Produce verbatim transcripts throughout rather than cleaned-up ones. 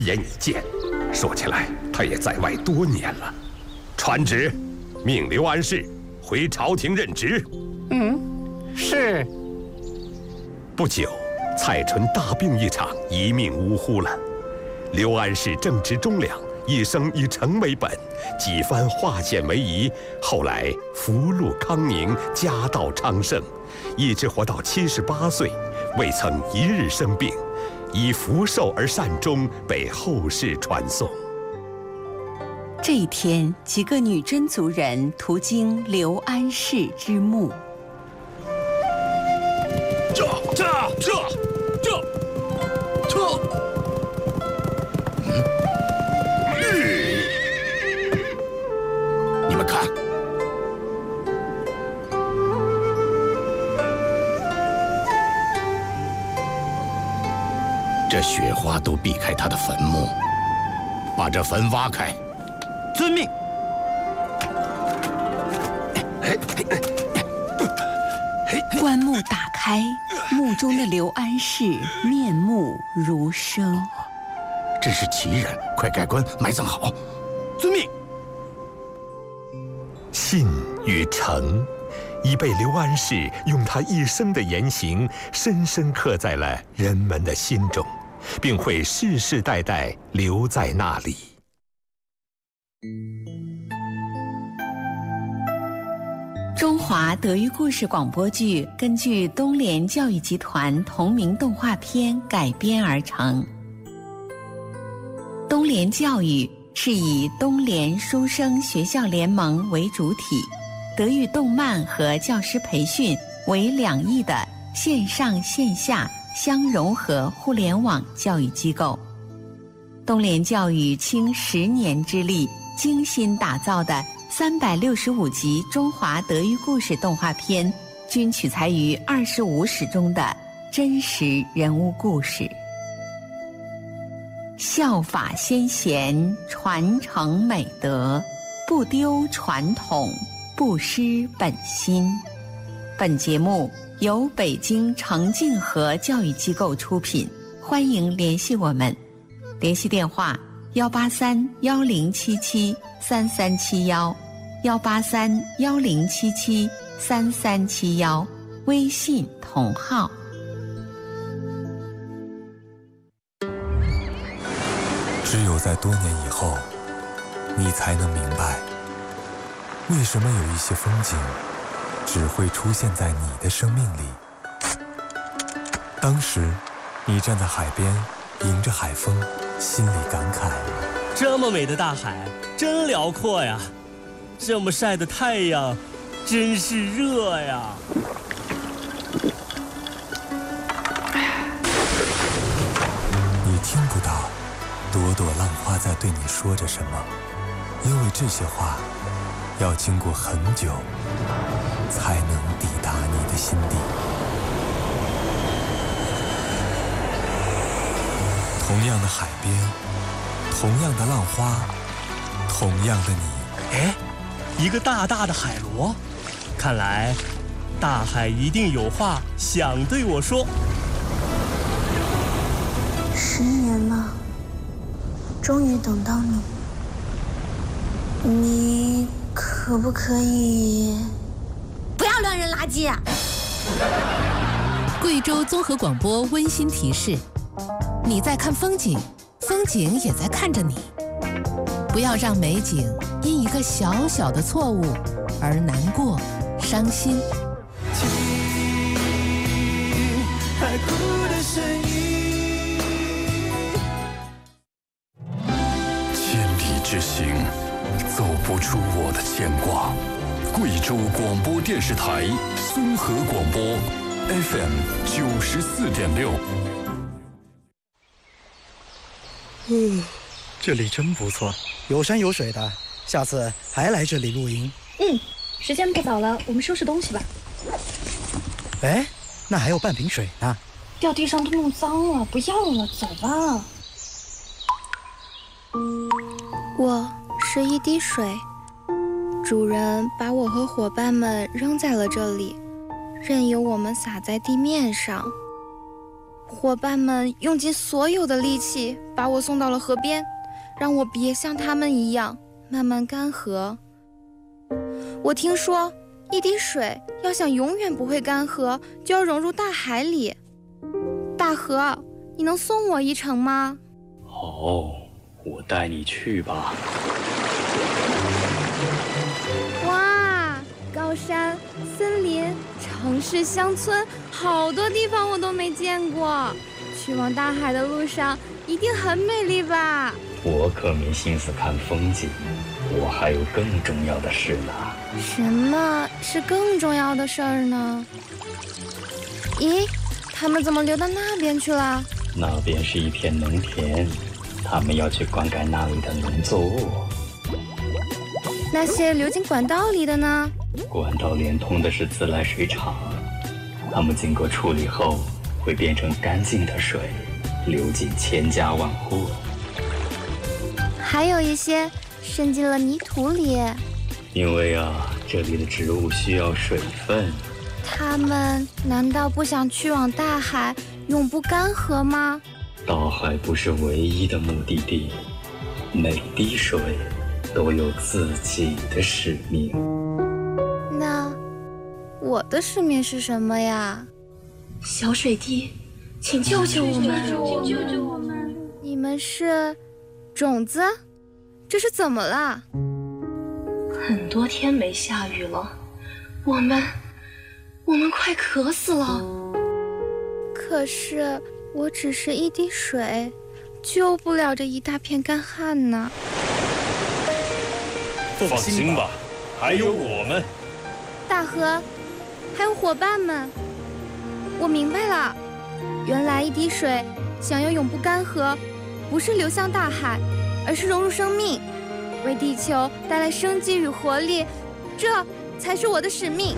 言已见，说起来他也在外多年了。传旨，命刘安世回朝廷任职。 嗯，是。 不久，蔡纯大病一场，一命呜呼了。刘安世正直忠良，一生以诚为本，几番化险为夷，后来福禄康宁，家道昌盛，一直活到七十八岁，未曾一日生病，以福寿而善终，被后世传颂。 这一天，几个女真族人途经刘安世之墓。 这这这这这，嗯，你们看，这雪花都避开他的坟墓，把这坟挖开。遵命。 棺木打开，墓中的刘安世面目如生。 真是奇人，快盖棺埋葬好。遵命。 信与诚，已被刘安世用他一生的言行深深刻在了人们的心中，并会世世代代留在那里。 中华德育故事广播剧根据东联教育集团同名动画片改编而成。东联教育是以东联书生学校联盟为主体，德育动漫和教师培训为两翼的线上线下相融合互联网教育机构。东联教育倾十年之力精心打造的三百六十五集中华德育故事动画片，均取材于二十五史中的真实人物故事。效法先贤，传承美德，不丢传统，不失本心。本节目由北京程敬和教育机构出品，欢迎联系我们，联系电话幺八三幺零七七三三七幺，幺八三幺零七七三三七幺，微信同号。 只有在多年以后，你才能明白，为什么有一些风景只会出现在你的生命里。当时，你站在海边，迎着海风，心里感慨： 这么美的大海，真辽阔呀！这么晒的太阳，真是热呀！ 你听不到朵朵浪花在对你说着什么，因为这些话要经过很久，才能抵达你的心底。同样的海边，同样的浪花，同样的你。 哎，一个大大的海螺，看来大海一定有话想对我说。 十年了，终于等到你，你可不可以不要乱扔垃圾啊？ 贵州综合广播温馨提示：你在看风景，风景也在看着你。不要让美景因一个小小的错误而难过、伤心。 听海哭的声音， 千里之行，走不出我的牵挂。贵州广播电视台综合广播 F M 九十四点六。 嗯，这里真不错，有山有水的，下次还来这里露营。 嗯，时间不早了，我们收拾东西吧。 哎，那还有半瓶水呢。 掉地上都弄脏了，不要了，走吧。 我是一滴水，主人把我和伙伴们扔在了这里，任由我们洒在地面上。 伙伴们用尽所有的力气把我送到了河边，让我别像他们一样慢慢干涸。我听说一滴水要想永远不会干涸，就要融入大海里。大河，你能送我一程吗？ 哦，我带你去吧。 哇，高山、森林、城市、乡村，好多地方我都没见过。去往大海的路上一定很美丽吧？ 我可没心思看风景，我还有更重要的事呢。 什么是更重要的事儿呢？咦，他们怎么流到那边去了？ 那边是一片农田，他们要去灌溉那里的农作物。 那些流进管道里的呢？ 管道连通的是自来水厂，它们经过处理后会变成干净的水，流进千家万户。 还有一些渗进了泥土里。 因为啊，这里的植物需要水分。 它们难道不想去往大海，永不干涸吗？ 大海不是唯一的目的地，每滴水都有自己的使命。 那我的使命是什么呀？ 小水滴，请救救我们！ 请救救我们！你们是种子？这是怎么了？ 很多天没下雨了，我们我们快渴死了。 可是我只是一滴水，救不了这一大片干旱呢。 放心吧，还有我们。 大河，还有伙伴们，我明白了，原来一滴水想要永不干涸，不是流向大海，而是融入生命，为地球带来生机与活力，这才是我的使命。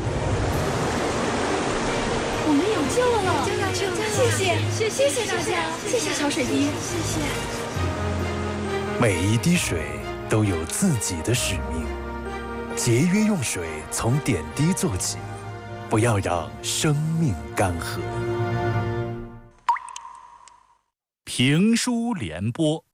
我们有救了！救了！救了！谢谢，谢谢谢谢大家，谢谢小水滴，谢谢。 每一滴水都有自己的使命，节约用水，从点滴做起，不要让生命干涸。 评书联播。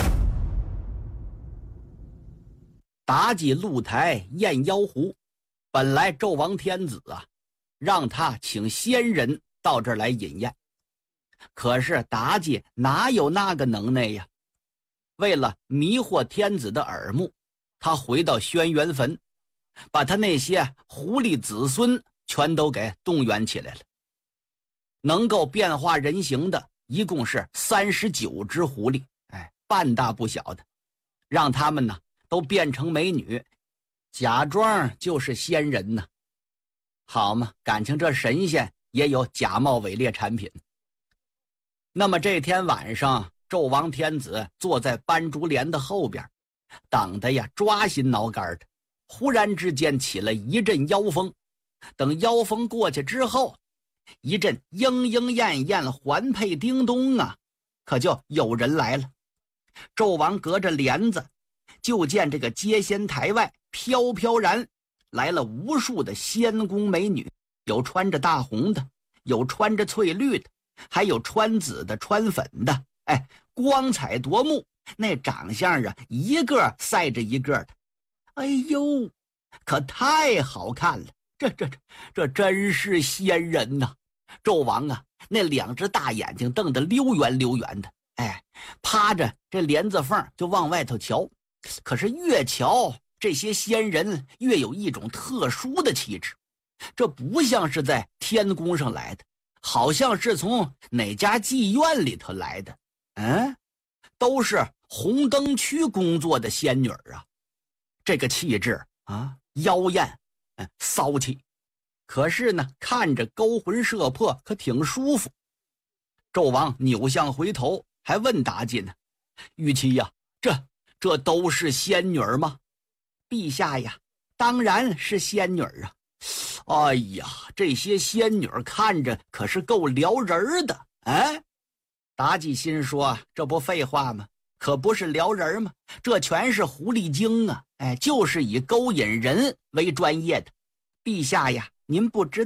妲己露台验妖壶，本来纣王天子啊，让他请仙人到这儿来饮宴，可是妲己哪有那个能耐呀？为了迷惑天子的耳目，他回到轩辕坟，把他那些狐狸子孙全都给动员起来了。能够变化人形的一共是三十九只狐狸，哎，半大不小的，让他们呢都变成美女，假装就是仙人呢。好嘛，感情这神仙也有假冒伪劣产品。那么这天晚上，纣王天子坐在斑竹帘的后边，等得呀抓心挠肝的。忽然之间起了一阵妖风，等妖风过去之后，一阵莺莺燕燕环佩叮咚啊，可就有人来了。纣王隔着帘子就见这个接仙台外飘飘然来了无数的仙宫美女，有穿着大红的，有穿着翠绿的，还有穿紫的穿粉的，哎，光彩夺目，那长相啊一个赛着一个的，哎呦，可太好看了，这这这这真是仙人呐！纣王啊那两只大眼睛瞪得溜圆溜圆的，哎，趴着这帘子缝就往外头瞧，可是越瞧这些仙人越有一种特殊的气质，这不像是在天宫上来的，好像是从哪家妓院里头来的。嗯，都是红灯区工作的仙女啊，这个气质啊，妖艳，嗯，骚气，可是呢看着勾魂摄魄，可挺舒服。纣王扭向回头，还问妲己呢：“玉妻呀，这这都是仙女吗？”陛下呀，当然是仙女啊！哎呀，这些仙女看着可是够撩人的，哎！妲己心说：“这不废话吗？可不是撩人吗？这全是狐狸精啊！哎，就是以勾引人为专业的。陛下呀，您不知道，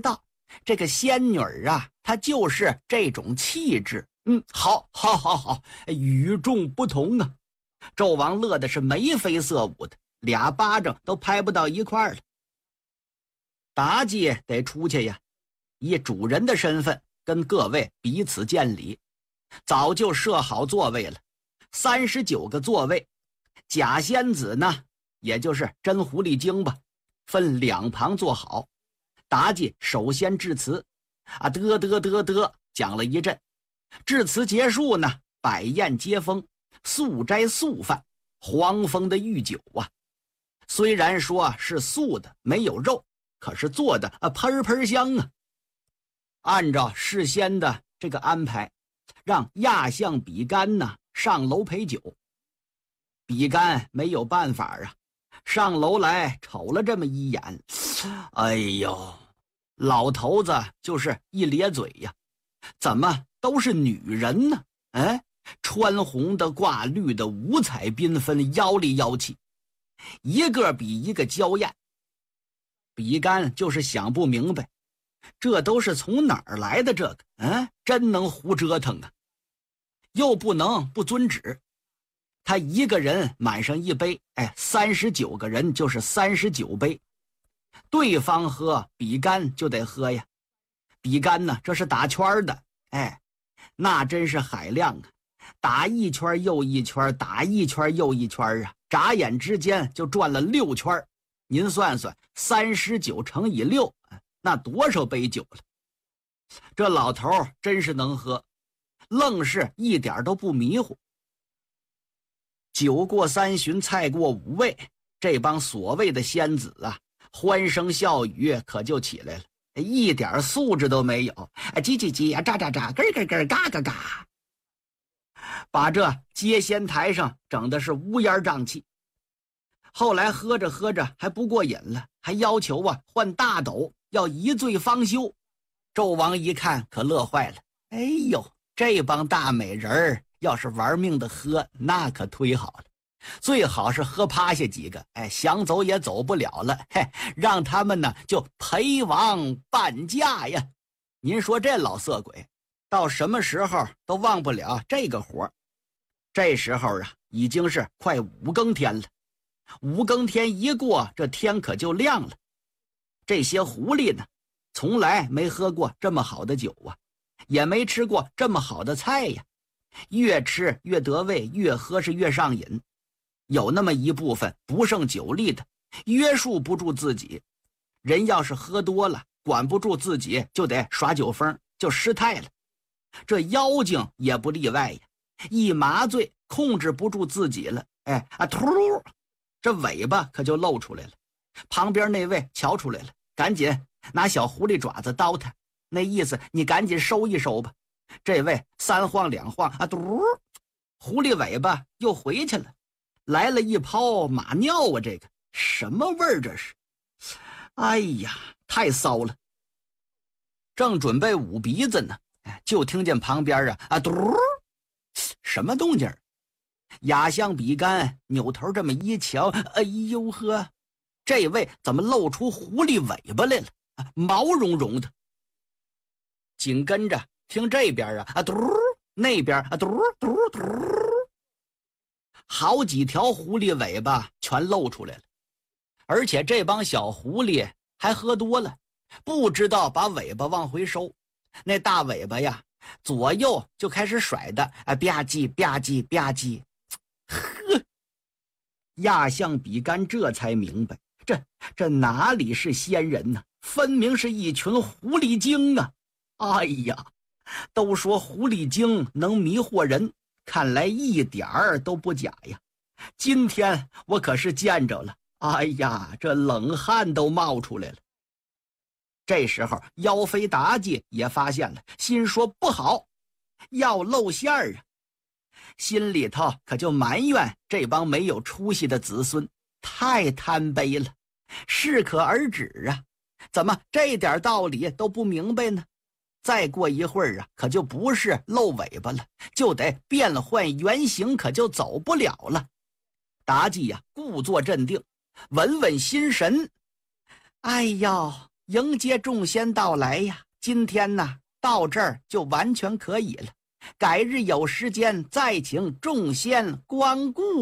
这个仙女儿啊，她就是这种气质。嗯，好，好，好，好，与众不同啊！纣王乐的是眉飞色舞的，俩巴掌都拍不到一块儿了。妲己得出去呀，以主人的身份跟各位彼此见礼。早就设好座位了，三十九个座位。假仙子呢，也就是真狐狸精吧，分两旁坐好。妲己首先致辞，啊，嘚嘚嘚嘚讲了一阵。致辞结束呢，摆宴接风，素斋素饭，黄蜂的御酒啊。虽然说是素的，没有肉，可是做的啊喷喷香啊。按照事先的这个安排，让亚相比干呢上楼陪酒。比干没有办法啊，上楼来瞅了这么一眼，哎呦，老头子就是一咧嘴呀，怎么都是女人呢？哎，穿红的挂绿的，五彩缤纷，妖里妖气，一个比一个娇艳。比干就是想不明白，这都是从哪儿来的？这个嗯，真能胡折腾啊！又不能不遵旨，他一个人满上一杯，哎，三十九个人就是三十九杯，对方喝，比干就得喝呀。比干呢，这是打圈的，哎，那真是海量啊！打一圈又一圈，打一圈又一圈啊！眨眼之间就转了六圈。您算算，三十九乘以六，那多少杯酒了？这老头真是能喝，愣是一点都不迷糊。酒过三巡，菜过五味，这帮所谓的仙子啊，欢声笑语可就起来了，一点素质都没有，叽叽叽呀，喳喳喳，咯咯咯，嘎嘎嘎，把这接仙台上整的是乌烟瘴气。后来喝着喝着还不过瘾了，还要求啊换大斗，要一醉方休。纣王一看可乐坏了，哎呦，这帮大美人儿要是玩命的喝，那可忒好了，最好是喝趴下几个，哎，想走也走不了了，嘿，让他们呢就陪王伴驾呀。您说这老色鬼到什么时候都忘不了这个活。这时候啊，已经是快五更天了。五更天一过，这天可就亮了。这些狐狸呢，从来没喝过这么好的酒啊，也没吃过这么好的菜呀。越吃越得味，越喝是越上瘾。有那么一部分不胜酒力的，约束不住自己。人要是喝多了，管不住自己，就得耍酒疯，就失态了。这妖精也不例外呀，一麻醉控制不住自己了，哎啊突！这尾巴可就露出来了，旁边那位瞧出来了，赶紧拿小狐狸爪子叨他，那意思你赶紧收一收吧。这位三晃两晃啊，嘟，狐狸尾巴又回去了，来了一泡马尿啊，这个什么味儿这是？哎呀，太骚了！正准备捂鼻子呢，就听见旁边啊啊嘟，什么动静？亚相比干扭头这么一瞧，哎呦呵，这位怎么露出狐狸尾巴来了？毛茸茸的。紧跟着听这边啊啊嘟，那边啊嘟嘟嘟，好几条狐狸尾巴全露出来了。而且这帮小狐狸还喝多了，不知道把尾巴往回收，那大尾巴呀左右就开始甩的啊吧唧吧唧吧唧。呵，亚相比干这才明白，这这哪里是仙人呢？分明是一群狐狸精啊！哎呀，都说狐狸精能迷惑人，看来一点儿都不假呀。今天我可是见着了，哎呀，这冷汗都冒出来了。这时候妖妃妲己也发现了，心说不好，要露馅儿啊！心里头可就埋怨这帮没有出息的子孙太贪杯了，适可而止啊！怎么这点道理都不明白呢？再过一会儿啊，可就不是露尾巴了，就得变换原形，可就走不了了。妲己呀、啊，故作镇定，稳稳心神。哎呦， 迎接众仙到来呀。今天呢，到这儿就完全可以了。改日有时间再请众仙光顾。